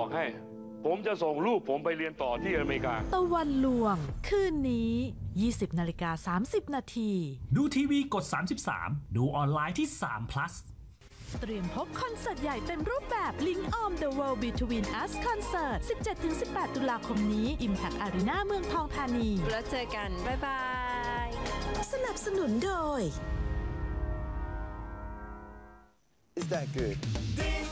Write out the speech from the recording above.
ให้ ผมจะส่งลูกผมไปเรียนต่อที่อเมริกาตะวันลวง คืนนี้ 20:30 นาทีดูทีวีกด 33 ดูออนไลน์ที่3 plus เตรียมพบคอนเสิร์ตใหญ่เต็มรูปแบบ Link Arm The World Between Us Concert 17-18 ตุลาคมนี้ Impact Arena เมืองทองธานีแล้วเจอกัน บ๊ายบายสนับสนุนโดย Is that good?